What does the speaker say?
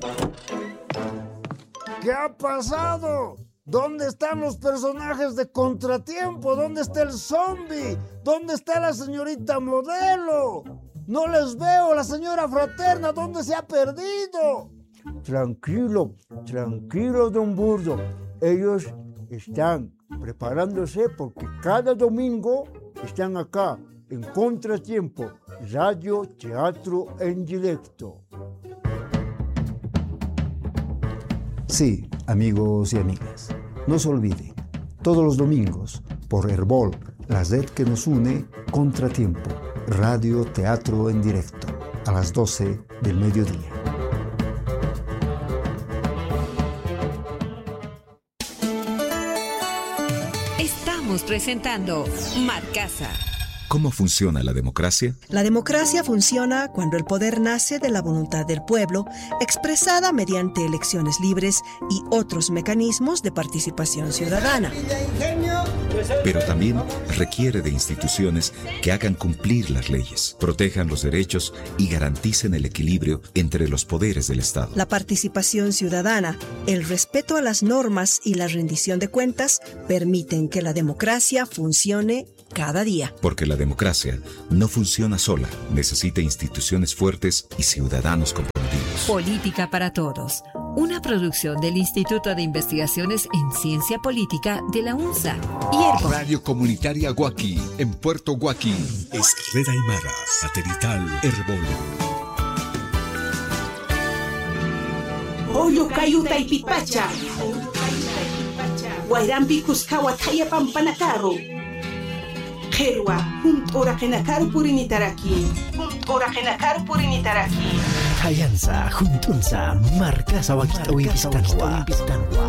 ¿Qué ha pasado? ¿Dónde están los personajes de Contratiempo? ¿Dónde está el zombie? ¿Dónde está la señorita modelo? No les veo. La señora Fraterna, ¿dónde se ha perdido? Tranquilo, don Burdo. Ellos están preparándose porque cada domingo están acá en Contratiempo, radio, teatro en directo. Sí, amigos y amigas, no se olviden, todos los domingos, por Herbol, la red que nos une, Contratiempo, radio, teatro en directo, a las 12 del mediodía. Estamos presentando Marcasa. ¿Cómo funciona la democracia? La democracia funciona cuando el poder nace de la voluntad del pueblo, expresada mediante elecciones libres y otros mecanismos de participación ciudadana. Pero también requiere de instituciones que hagan cumplir las leyes, protejan los derechos y garanticen el equilibrio entre los poderes del Estado. La participación ciudadana, el respeto a las normas y la rendición de cuentas permiten que la democracia funcione cada día. Porque la democracia no funciona sola, necesita instituciones fuertes y ciudadanos comprometidos. Política para Todos, una producción del Instituto de Investigaciones en Ciencia Política de la UNSA y Herbol. Radio Comunitaria Huaki, en Puerto Huaki. Es Red Aymara, satelital Herbol. Oyo Cayuta y Pipacha. Guayrampi Cuscawa Taya Pampanacaro. Jerwa, ora genakar purinitaraki. Genakar purinitaraki. Hayansa, juntunsa, Marcasa Wakistawipistanwa.